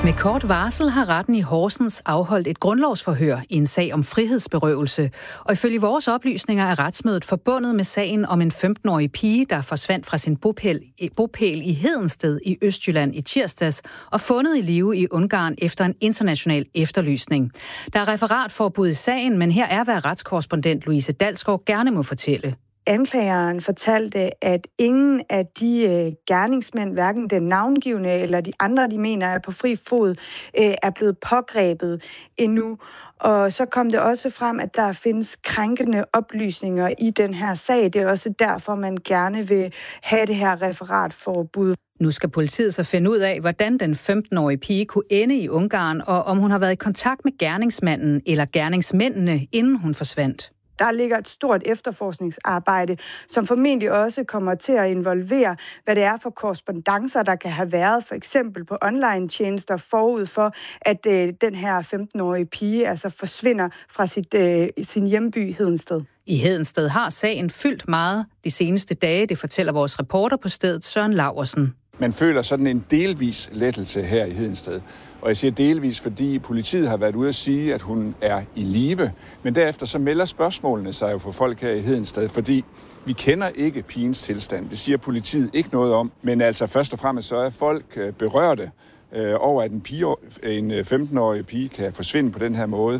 Med kort varsel har retten i Horsens afholdt et grundlovsforhør i en sag om frihedsberøvelse. Og ifølge vores oplysninger er retsmødet forbundet med sagen om en 15-årig pige, der forsvandt fra sin bopæl i Hedensted i Østjylland i tirsdags og fundet i live i Ungarn efter en international efterlysning. Der er referatforbud i sagen, men her er, hvad retskorrespondent Louise Dalsgaard gerne må fortælle. Anklageren fortalte, at ingen af de gerningsmænd, hverken den navngivne eller de andre, de mener er på fri fod, er blevet pågrebet endnu. Og så kom det også frem, at der findes krænkende oplysninger i den her sag. Det er også derfor, man gerne vil have det her referatforbud. Nu skal politiet så finde ud af, hvordan den 15-årige pige kunne ende i Ungarn, og om hun har været i kontakt med gerningsmanden eller gerningsmændene, inden hun forsvandt. Der ligger et stort efterforskningsarbejde, som formentlig også kommer til at involvere, hvad det er for korrespondancer, der kan have været, for eksempel på online-tjenester forud for, at den her 15-årige pige altså forsvinder fra sin hjemby Hedensted. I Hedensted har sagen fyldt meget de seneste dage, det fortæller vores reporter på stedet, Søren Laursen. Man føler sådan en delvis lettelse her i Hedensted. Og jeg siger delvis, fordi politiet har været ude at sige, at hun er i live. Men derefter så melder spørgsmålene sig jo for folk her i Hedensted, fordi vi kender ikke pigens tilstand. Det siger politiet ikke noget om. Men altså først og fremmest så er folk berørte over, at en 15-årig pige kan forsvinde på den her måde.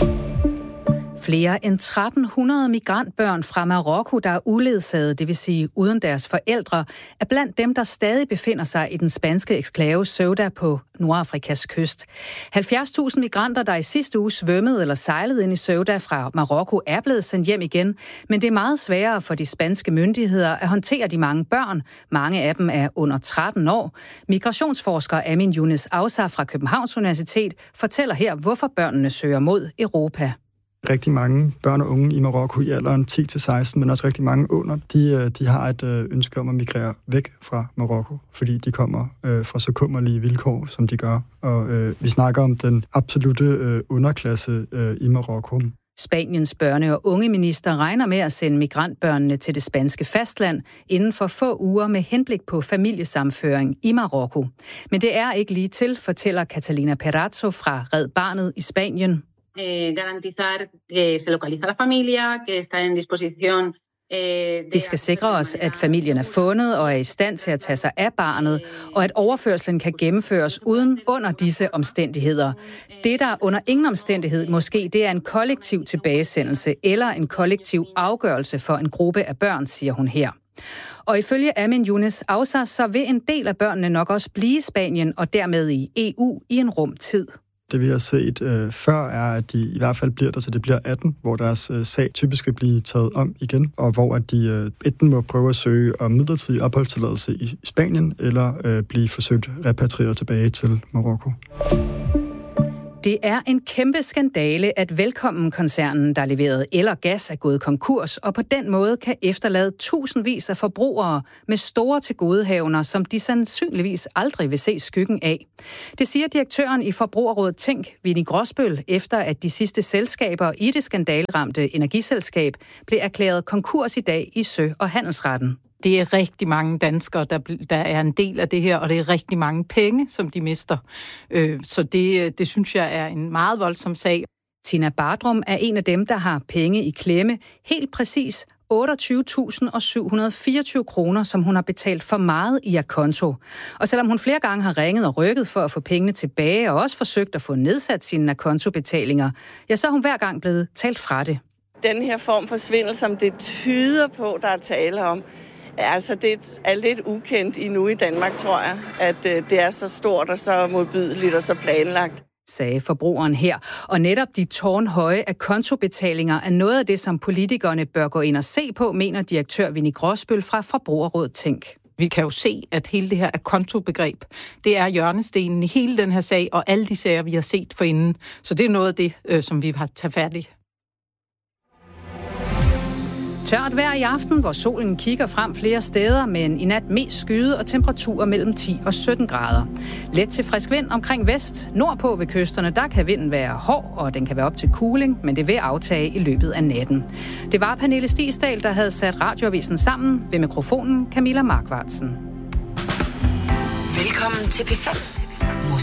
Flere end 1300 migrantbørn fra Marokko, der er uledsaget, det vil sige uden deres forældre, er blandt dem, der stadig befinder sig i den spanske eksklave Ceuta på Nordafrikas kyst. 70.000 migranter, der i sidste uge svømmede eller sejlede ind i Ceuta fra Marokko, er blevet sendt hjem igen, men det er meget sværere for de spanske myndigheder at håndtere de mange børn. Mange af dem er under 13 år. Migrationsforsker Amin Younes Auza fra Københavns Universitet fortæller her, hvorfor børnene søger mod Europa. Rigtig mange børn og unge i Marokko i alderen 10-16, men også rigtig mange under, de har et ønske om at migrere væk fra Marokko, fordi de kommer fra så kummerlige vilkår, som de gør. Og vi snakker om den absolute underklasse i Marokko. Spaniens børne- og ungeminister regner med at sende migrantbørnene til det spanske fastland inden for få uger med henblik på familiesamføring i Marokko. Men det er ikke lige til, fortæller Catalina Perazzo fra Red Barnet i Spanien. Garantizar que se localiza la familia, que está en disposición. Vi skal sikre os, at familien er fundet og er i stand til at tage sig af barnet, og at overførslen kan gennemføres under disse omstændigheder. Det, der under ingen omstændighed måske, det er en kollektiv tilbagesendelse eller en kollektiv afgørelse for en gruppe af børn, siger hun her. Og ifølge Amin Younes Auza, så vil en del af børnene nok også blive i Spanien og dermed i EU i en rum tid. Det vi har set før er, at de i hvert fald bliver der, så det bliver 18, hvor deres sag typisk vil blive taget om igen, og hvor at de enten må prøve at søge om midlertidig opholdstilladelse i Spanien, eller blive forsøgt repatrieret tilbage til Marokko. Det er en kæmpe skandale, at Velkommen-koncernen, der leverede el og gas, er gået konkurs, og på den måde kan efterlade tusindvis af forbrugere med store tilgodehavender, som de sandsynligvis aldrig vil se skyggen af. Det siger direktøren i Forbrugerrådet Tænk, Winnie Grosbøll, efter at de sidste selskaber i det skandaleramte energiselskab blev erklæret konkurs i dag i Sø- og Handelsretten. Det er rigtig mange danskere, der er en del af det her, og det er rigtig mange penge, som de mister. Så det synes jeg er en meget voldsom sag. Tina Bardrum er en af dem, der har penge i klemme. Helt præcis 28.724 kroner, som hun har betalt for meget i akonto. Og selvom hun flere gange har ringet og rykket for at få pengene tilbage, og også forsøgt at få nedsat sine akontobetalinger, ja, så er hun hver gang blevet talt fra det. Den her form for svindel, som det tyder på, der er tale om, altså det er lidt ukendt endnu i Danmark, tror jeg, at det er så stort og så modbydeligt og så planlagt. Sagde forbrugeren her. Og netop de tårnhøje akontobetalinger er noget af det, som politikerne bør gå ind og se på, mener direktør Winnie Grosbøll fra Forbrugerrådet Tænk. Vi kan jo se, at hele det her akontobegreb, det er hjørnestenen i hele den her sag, og alle de sager, vi har set forinden. Så det er noget af det, som vi har taget fat i. Tørt vejr i aften, hvor solen kigger frem flere steder, men i nat mest skyde og temperaturer mellem 10 og 17 grader. Let til frisk vind omkring vest. Nordpå ved kysterne, der kan vinden være hård, og den kan være op til kuling, men det vil aftage i løbet af natten. Det var Pernille Stigsdal, der havde sat radioavisen sammen. Ved mikrofonen Camilla Markvartsen. Velkommen til P5.